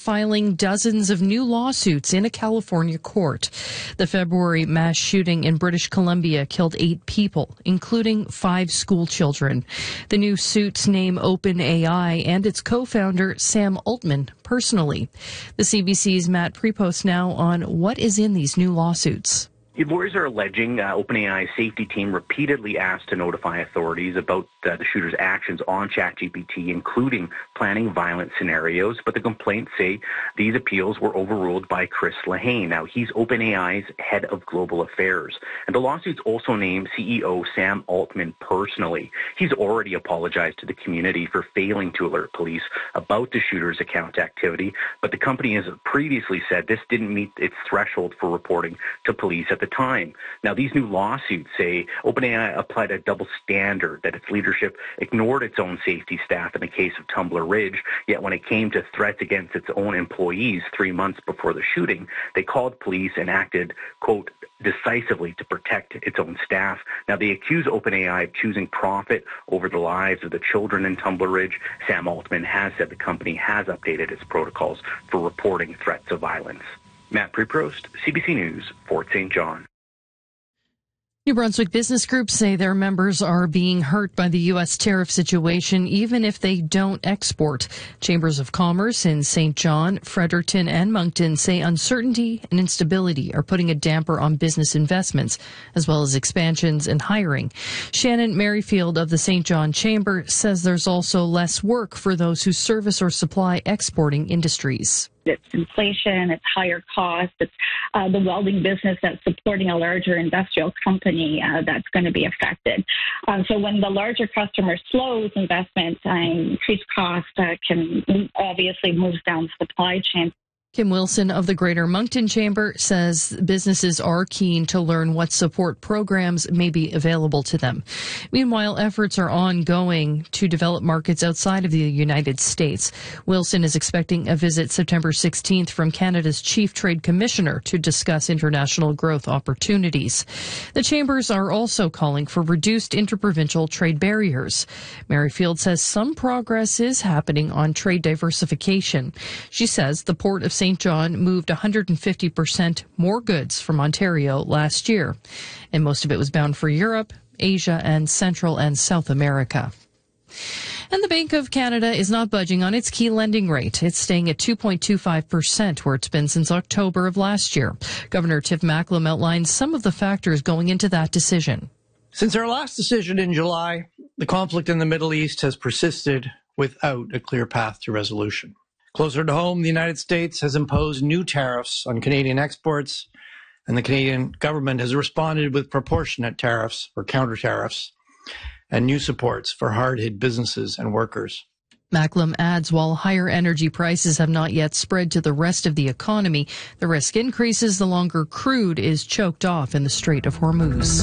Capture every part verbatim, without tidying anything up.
filing dozens of new lawsuits in a California court. The February mass shooting in British Columbia killed eight people, including five school children. The new suits name OpenAI and its co-founder Sam Altman personally. The C B C's Matt Prepost now on what is in these new lawsuits. Lawyers are alleging uh, OpenAI's safety team repeatedly asked to notify authorities about uh, the shooter's actions on ChatGPT, including planning violent scenarios. But the complaints say these appeals were overruled by Chris Lehane. Now, he's OpenAI's head of global affairs. And the lawsuits also name C E O Sam Altman personally. He's already apologized to the community for failing to alert police about the shooter's account activity. But the company has previously said this didn't meet its threshold for reporting to police at the time. Now, these new lawsuits say OpenAI applied a double standard, that its leadership ignored its own safety staff in the case of Tumbler Ridge, yet when it came to threats against its own employees three months before the shooting, they called police and acted, quote, decisively to protect its own staff. Now, they accuse OpenAI of choosing profit over the lives of the children in Tumbler Ridge. Sam Altman has said the company has updated its protocols for reporting threats of violence. Matt Prepost, C B C News, Fort Saint John. New Brunswick business groups say their members are being hurt by the U S tariff situation, even if they don't export. Chambers of Commerce in Saint John, Fredericton, and Moncton say uncertainty and instability are putting a damper on business investments, as well as expansions and hiring. Shannon Merrifield of the Saint John Chamber says there's also less work for those who service or supply exporting industries. It's inflation, it's higher costs, it's uh, the welding business that's supporting a larger industrial company uh, that's going to be affected. Um, so when the larger customer slows investment, uh, increased cost uh, can obviously move down the supply chain. Kim Wilson of the Greater Moncton Chamber says businesses are keen to learn what support programs may be available to them. Meanwhile, efforts are ongoing to develop markets outside of the United States. Wilson is expecting a visit September sixteenth from Canada's Chief Trade Commissioner to discuss international growth opportunities. The chambers are also calling for reduced interprovincial trade barriers. Merrifield says some progress is happening on trade diversification. She says the Port of Saint John moved one hundred fifty percent more goods from Ontario last year, and most of it was bound for Europe, Asia, and Central and South America. And the Bank of Canada is not budging on its key lending rate. It's staying at two point two five percent, where it's been since October of last year. Governor Tiff Macklem outlines some of the factors going into that decision. Since our last decision in July, the conflict in the Middle East has persisted without a clear path to resolution. Closer to home, the United States has imposed new tariffs on Canadian exports, and the Canadian government has responded with proportionate tariffs or counter tariffs and new supports for hard-hit businesses and workers. Macklem adds while higher energy prices have not yet spread to the rest of the economy, the risk increases the longer crude is choked off in the Strait of Hormuz.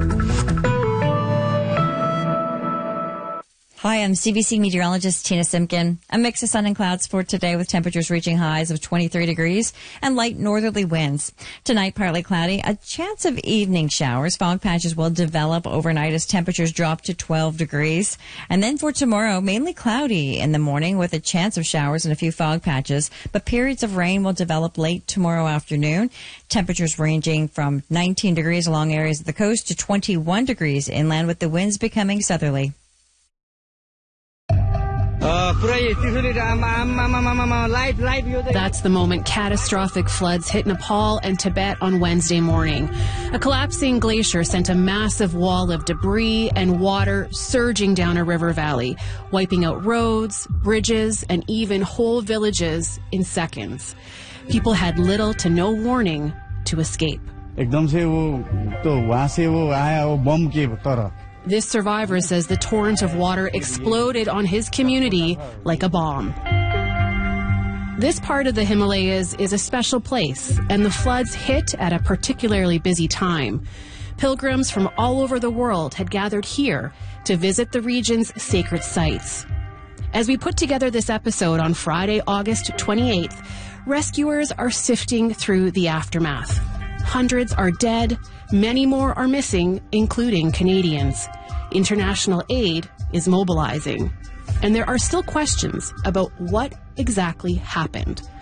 Hi, I'm C B C meteorologist Tina Simpkin. A mix of sun and clouds for today with temperatures reaching highs of twenty-three degrees and light northerly winds. Tonight, partly cloudy, a chance of evening showers. Fog patches will develop overnight as temperatures drop to twelve degrees. And then for tomorrow, mainly cloudy in the morning with a chance of showers and a few fog patches, but periods of rain will develop late tomorrow afternoon. Temperatures ranging from nineteen degrees along areas of the coast to twenty-one degrees inland with the winds becoming southerly. That's the moment catastrophic floods hit Nepal and Tibet on Wednesday morning. A collapsing glacier sent a massive wall of debris and water surging down a river valley, wiping out roads, bridges, and even whole villages in seconds. People had little to no warning to escape. This survivor says the torrent of water exploded on his community like a bomb. This part of the Himalayas is a special place, and the floods hit at a particularly busy time. Pilgrims from all over the world had gathered here to visit the region's sacred sites. As we put together this episode on Friday, August twenty-eighth, rescuers are sifting through the aftermath. Hundreds are dead, many more are missing, including Canadians. International aid is mobilizing. And there are still questions about what exactly happened.